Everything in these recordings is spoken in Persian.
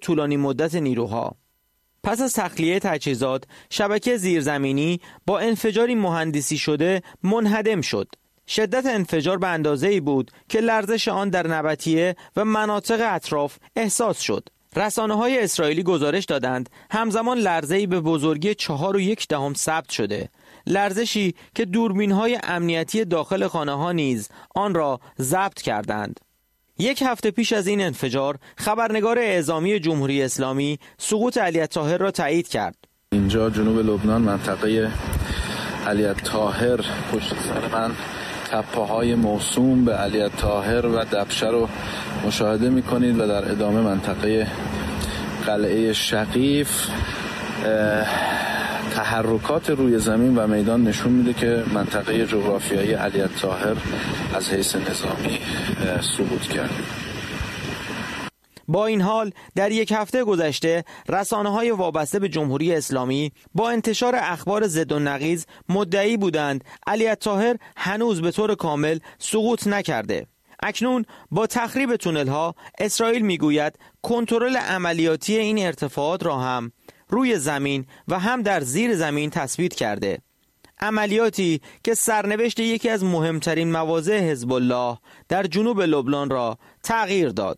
طولانی مدت نیروها. پس از تخلیه تجهیزات، شبکه زیرزمینی با انفجاری مهندسی شده منهدم شد. شدت انفجار به اندازه‌ای بود که لرزش آن در نبطیه و مناطق اطراف احساس شد. رسانه‌های اسرائیلی گزارش دادند همزمان لرزه‌ای به بزرگی 4.1 ثبت شده. لرزشی که دوربین‌های امنیتی داخل خانه‌ها نیز آن را ضبط کردند. یک هفته پیش از این انفجار، خبرنگار اعزامی جمهوری اسلامی سقوط علی الطاهر را تایید کرد. اینجا جنوب لبنان، منطقه علی الطاهر، پشت سر من تپه‌های موسوم به علی الطاهر و دبشه رو مشاهده می‌کنید و در ادامه منطقه قلعه شقیف. تحرکات روی زمین و میدان نشون میده که منطقه جغرافیایی علی الطاهر از حیث نظامی سقوط کرده. با این حال در یک هفته گذشته رسانه‌های وابسته به جمهوری اسلامی با انتشار اخبار ضد و نقیض مدعی بودند علی الطاهر هنوز به طور کامل سقوط نکرده. اکنون با تخریب تونل‌ها اسرائیل میگوید کنترل عملیاتی این ارتفاعات را هم روی زمین و هم در زیر زمین تثبیت کرده. عملیاتی که سرنوشت یکی از مهمترین مواضع حزب الله در جنوب لبنان را تغییر داد.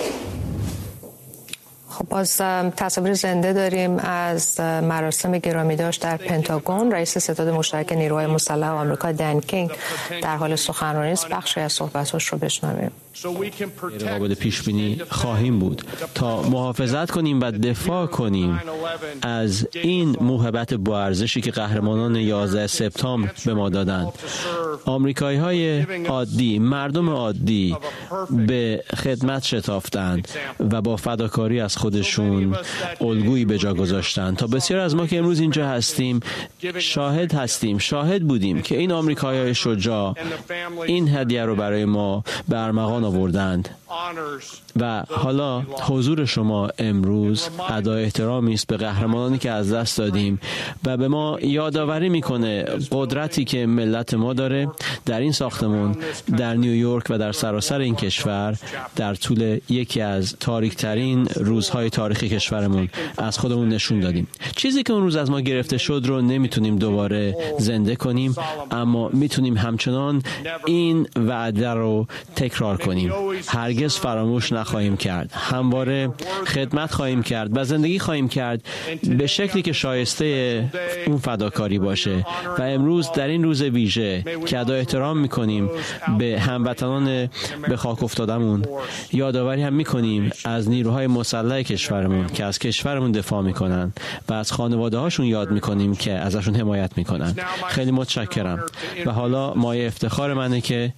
خب باز تصاویر زنده داریم از مراسم گرامیداشت در پنتاگون. رئیس ستاد مشترک نیروهای مسلح آمریکا دن کینگ در حال سخنرانی است. بخشی از صحبتاش رو بشنویم. قابل پیش بینی خواهیم بود تا محافظت کنیم و دفاع کنیم از این موهبت با ارزشی که قهرمانان 11 سپتامبر به ما دادند. آمریکایی‌های عادی، مردم عادی به خدمت شتافتند و با فداکاری از خودشون الگویی به جا گذاشتند تا بسیار از ما که امروز اینجا هستیم شاهد بودیم که این آمریکایی‌های شجاع این هدیه رو برای ما به ارمغان آوردند و حالا حضور شما امروز ادای احترامی است به قهرمانانی که از دست دادیم و به ما یادآوری میکنه قدرتی که ملت ما داره در این ساختمان، در نیویورک و در سراسر این کشور در طول یکی از تاریک‌ترین روزهای تاریخ کشورمون از خودمون نشون دادیم. چیزی که اون روز از ما گرفته شد رو نمیتونیم دوباره زنده کنیم، اما میتونیم همچنان این وعده رو تکرار کنیم. هرگز فراموش نخواهیم کرد. همواره خدمت خواهیم کرد و زندگی خواهیم کرد به شکلی که شایسته اون فداکاری باشه. و امروز در این روز ویژه که ادای احترام میکنیم به هموطنان به خاک افتادمون، یادآوری هم میکنیم از نیروهای مسلح کشورمون که از کشورمون دفاع میکنن و از خانواده هاشون یاد میکنیم که ازشون حمایت میکنن. خیلی متشکرم. و حالا مایه افتخار منه که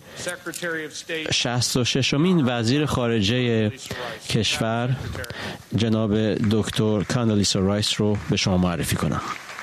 66مین وزیر خارجه کشور جناب دکتر کاندالیسا رایس رو به شما معرفی کنم.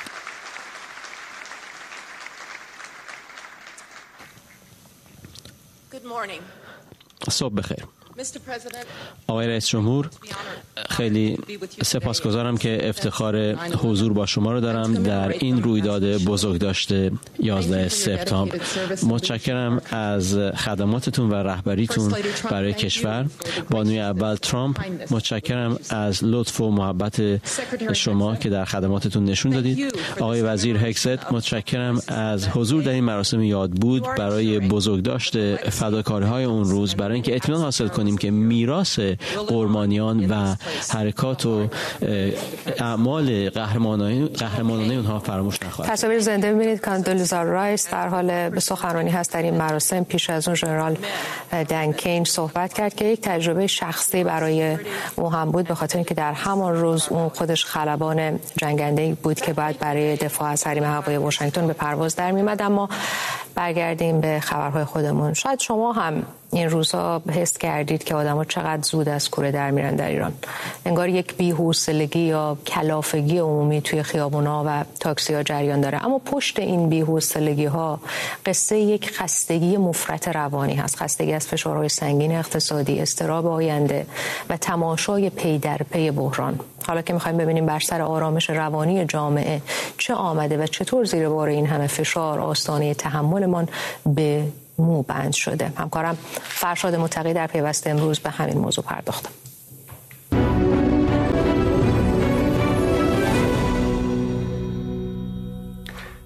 صبح بخیر. آقای رئیس جمهور، خیلی سپاسگزارم که افتخار حضور با شما رو دارم در این رویداد بزرگداشت 11 سپتامبر. متشکرم از خدماتتون و رهبریتون برای کشور. بانوی اول ترامپ، متشکرم از لطف و محبت شما که در خدماتتون نشون دادید. آقای وزیر هکست، متشکرم از حضور در این مراسم یادبود برای بزرگداشت فداکاری‌های اون روز، برای اینکه اطمینان حاصل کنیم که میراث قربانیان و حرکات و اعمال قهرمانانه اونها فراموش نخواهد. تصاویر زنده می‌بینید کاندالیزا رایس در حال به سخنرانی هست در این مراسم. پیش از اون ژنرال دن کینگ صحبت کرد که یک تجربه شخصی برای او هم بود، به خاطر اینکه در همان روز اون خودش خلبان جنگنده بود که بعد برای دفاع از حریم هوایی واشنگتن به پرواز در می‌آمد. اما برگردیم به خبرهای خودمون. شاید شما هم این روزها حس کردید که آدم‌ها چقدر زود از کوره در میرن در ایران. انگار یک بی‌حوصلگی یا کلافگی عمومی توی خیابونا و تاکسی‌ها جریان داره. اما پشت این بی‌حوصلگی‌ها قصه یک خستگی مفرط روانی هست. خستگی از فشارهای سنگین اقتصادی، اضطراب آینده و تماشای پی در پی بحران. حالا که می‌خوایم ببینیم بر سر آرامش روانی جامعه چه آمده و چطور زیر بار این همه فشار آستانه تحملمان به مو بند شده. همکارم فرشاد متقی در پیوست امروز به همین موضوع پرداختم.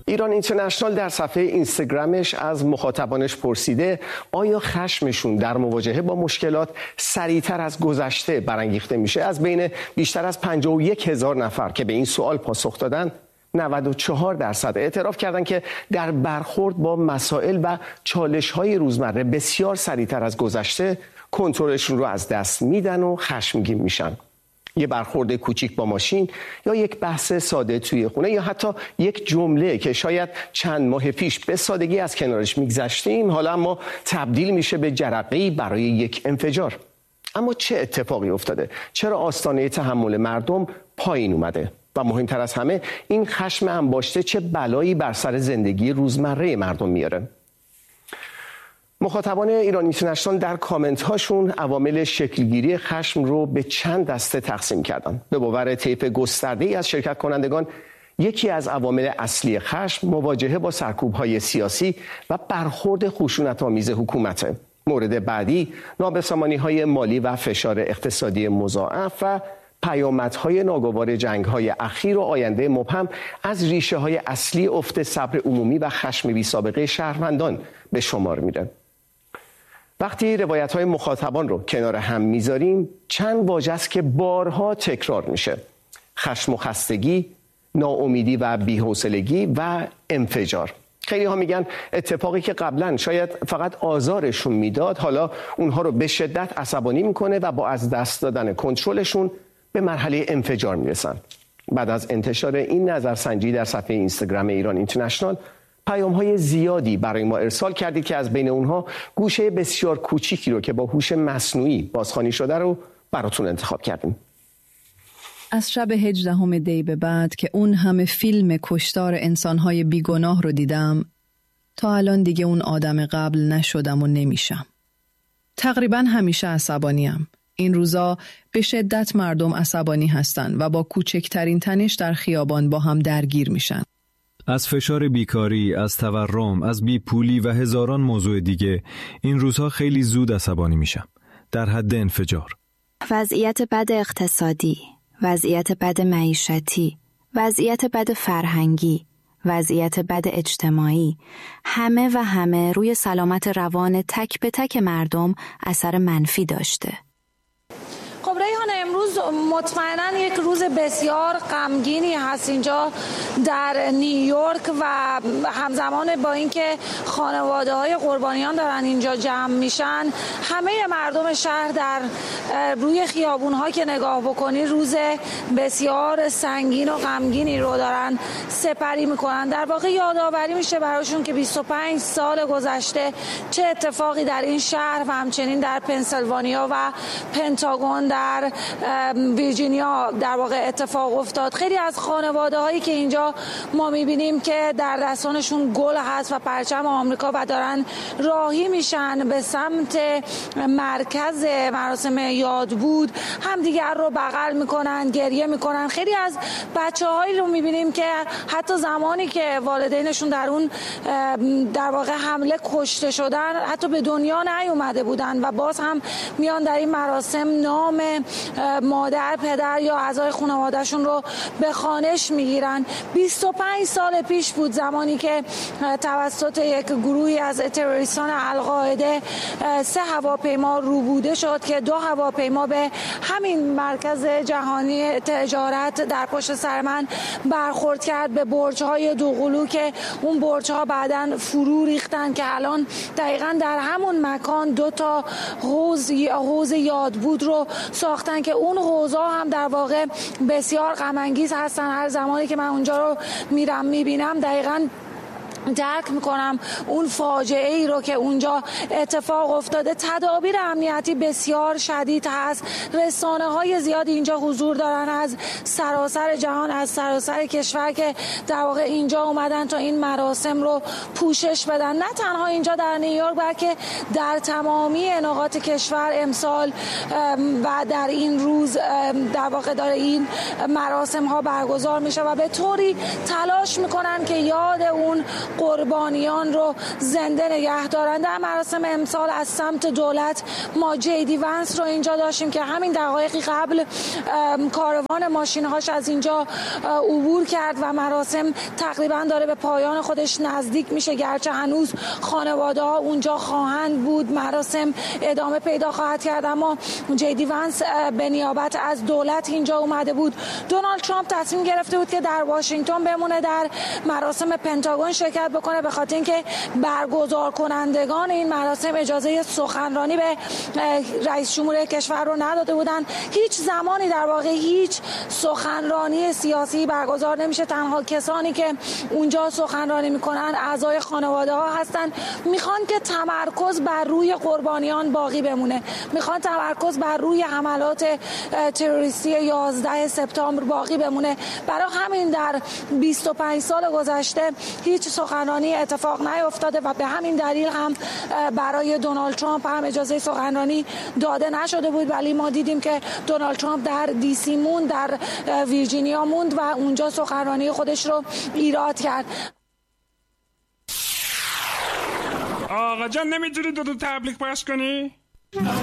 ایران اینترنشنال در صفحه اینستاگرامش از مخاطبانش پرسیده آیا خشمشون در مواجهه با مشکلات سریعتر از گذشته برانگیخته میشه؟ از بین بیشتر از 51,000 نفر که به این سوال پاسخ دادن 94% اعتراف کردند که در برخورد با مسائل و چالش‌های روزمره بسیار سریعتر از گذشته کنترلشون رو از دست میدن و خشمگین میشن. یه برخورد کوچیک با ماشین یا یک بحث ساده توی خونه یا حتی یک جمله که شاید چند ماه پیش به سادگی از کنارش میگذشتیم حالا اما تبدیل میشه به جرقه‌ای برای یک انفجار. اما چه اتفاقی افتاده؟ چرا آستانه تحمل مردم پایین اومده؟ و مهمتر از همه این خشم انباشته چه بلایی بر سر زندگی روزمره مردم میاره؟ مخاطبان ایران اینترنشنال در کامنت هاشون عوامل شکلگیری خشم رو به چند دسته تقسیم کردن. به باور طیف گسترده‌ای از شرکت کنندگان یکی از عوامل اصلی خشم مواجهه با سرکوب‌های سیاسی و برخورد خشونت‌آمیز حکومته. مورد بعدی نابسامانی‌های مالی و فشار اقتصادی مضاعف و پیامدهای ناگوار جنگ‌های اخیر و آینده مبهم از ریشه‌های اصلی افت صبر عمومی و خشم بی‌سابقه شهروندان به شمار میره. وقتی روایت‌های مخاطبان رو کنار هم میذاریم چند واژه است که بارها تکرار میشه: خشم و خستگی، ناامیدی و بی‌حوصلگی و انفجار. خیلی ها میگن اتفاقی که قبلا شاید فقط آزارشون میداد حالا اونها رو به شدت عصبانی میکنه و با از دست دادن کنترلشون به مرحله انفجار میرسن. بعد از انتشار این نظرسنجی در صفحه اینستاگرام ایران اینترنشنال پیام‌های زیادی برای ما ارسال کردید که از بین اونها گوشه بسیار کوچیکی رو که با هوش مصنوعی بازخوانی شده رو براتون انتخاب کردیم. از شب 18 دی به بعد که اون همه فیلم کشتار انسان‌های بیگناه رو دیدم تا الان دیگه اون آدم قبل نشدم و نمیشم. تقریباً همیشه عصبانیم. این روزا به شدت مردم عصبانی هستن و با کوچکترین تنش در خیابان با هم درگیر میشن. از فشار بیکاری، از تورم، از بیپولی و هزاران موضوع دیگه این روزها خیلی زود عصبانی میشم. در حد انفجار. وضعیت بد اقتصادی، وضعیت بد معیشتی، وضعیت بد فرهنگی، وضعیت بد اجتماعی، همه روی سلامت روان تک به تک مردم اثر منفی داشته. خب ریحانه، امروز مطمئناً یک روز بسیار غمگینی هست اینجا در نیویورک و همزمان با اینکه خانواده‌های قربانیان دارن اینجا جمع میشن، همه مردم شهر در روی خیابون‌ها که نگاه بکنی روز بسیار سنگین و غمگینی رو دارن سپری میکنن. در واقع یادآوری میشه براشون که 25 سال گذشته چه اتفاقی در این شهر و همچنین در پنسیلوانیا و پنتاگون در ویرجینیا در واقع اتفاق افتاد. خیلی از خانواده‌هایی که اینجا ما می‌بینیم که در دستانشون گل هست و پرچم آمریکا و دارن راهی میشن به سمت مرکز مراسم یادبود، همدیگر رو بغل میکنن، گریه میکنن. خیلی از بچه‌هایی رو می‌بینیم که حتی زمانی که والدینشون در اون در واقع حمله کشته شدن حتی به دنیا نیومده بودن و باز هم میان در این مراسم نام مادر، پدر یا اعضای خانواده‌شون رو به خوانش میگیرن. 25 سال پیش بود زمانی که توسط یک گروهی از تروریستان القاعده 3 هواپیما روبوده شد که 2 هواپیما به همین مرکز جهانی تجارت در پشت سر من برخورد کرد، به برج‌های دوقلو که اون برج‌ها بعداً فرو ریختن که الان دقیقاً در همون مکان 2 تا حوض یادبود رو ساختن که اون حوضا هم در واقع بسیار غم انگیز هستن. هر زمانی که من اونجا رو میرم میبینم دقیقاً درک میکنم اون فاجعه ای رو که اونجا اتفاق افتاده. تدابیر امنیتی بسیار شدید هست. رسانه های زیادی اینجا حضور دارن از سراسر جهان، از سراسر کشور که در واقع اینجا اومدن تا این مراسم رو پوشش بدن. نه تنها اینجا در نیویورک بلکه در تمامی نقاط کشور امسال و در این روز در واقع داره این مراسم ها برگزار میشه و به طوری تلاش میکنن که یاد اون قربانیان رو زنده نگه دارن. در مراسم امسال از سمت دولت ما جیدی ونس رو اینجا داشتیم که همین دقایقی قبل کاروان ماشین‌هاش از اینجا عبور کرد و مراسم تقریبا داره به پایان خودش نزدیک میشه، گرچه هنوز خانواده‌ها اونجا خواهند بود، مراسم ادامه پیدا خواهد کرد. اما جیدی ونس به نیابت از دولت اینجا اومده بود. دونالد ترامپ تصمیم گرفته بود که در واشنگتن بمونه، در مراسم پنتاگون شرکت بکنه، به خاطر اینکه برگزار کنندگان این مراسم اجازه سخنرانی به رئیس جمهور کشور رو نداده بودن. هیچ زمانی در واقع هیچ سخنرانی سیاسی برگزار نمیشه. تنها کسانی که اونجا سخنرانی میکنن اعضای خانواده ها هستن. میخوان که تمرکز بر روی قربانیان باقی بمونه، میخوان تمرکز بر روی حملات تروریستی 11 سپتامبر باقی بمونه. برای همین در 25 سال گذشته هیچ سخنرانی اتفاق نیفتاده و به همین دلیل هم برای دونالد ترامپ هم اجازه سخنرانی داده نشده بود. ولی ما دیدیم که دونالد ترامپ در دی سی موند، در ویرجینیا موند و اونجا سخنرانی خودش رو ایراد کرد. آقا جان نمیتونی دو تبلیغ پخش کنی؟